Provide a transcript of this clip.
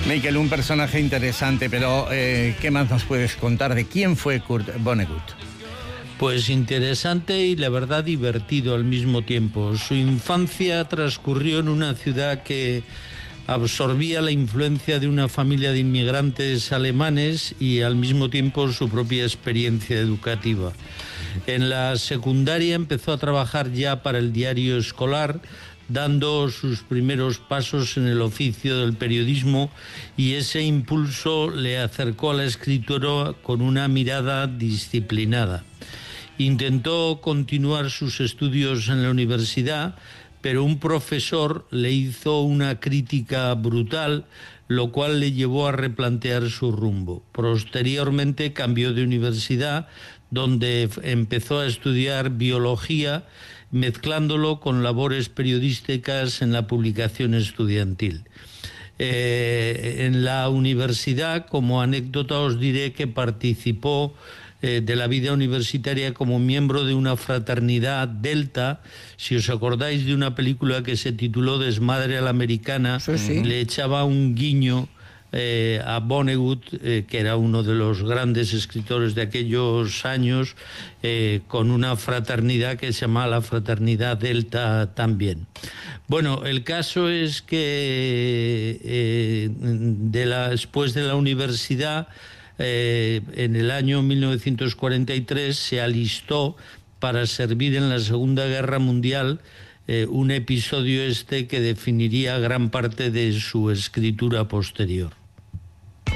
Miquel, un personaje interesante, pero ¿qué más nos puedes contar de quién fue Kurt Vonnegut? Pues interesante y la verdad divertido al mismo tiempo. Su infancia transcurrió en una ciudad que absorbía la influencia de una familia de inmigrantes alemanes y al mismo tiempo su propia experiencia educativa. En la secundaria empezó a trabajar ya para el diario escolar, dando sus primeros pasos en el oficio del periodismo, y ese impulso le acercó a la escritura con una mirada disciplinada. Intentó continuar sus estudios en la universidad, pero un profesor le hizo una crítica brutal, lo cual le llevó a replantear su rumbo. Posteriormente cambió de universidad, donde empezó a estudiar biología, mezclándolo con labores periodísticas en la publicación estudiantil. En la universidad, como anécdota, os diré que participó de la vida universitaria como miembro de una fraternidad Delta. Si os acordáis de una película que se tituló Desmadre a la Americana, sí. Le echaba un guiño a Vonnegut, que era uno de los grandes escritores de aquellos años, con una fraternidad que se llamaba la Fraternidad Delta también. Bueno, el caso es que después de la universidad, en el año 1943 se alistó para servir en la Segunda Guerra Mundial, un episodio que definiría gran parte de su escritura posterior.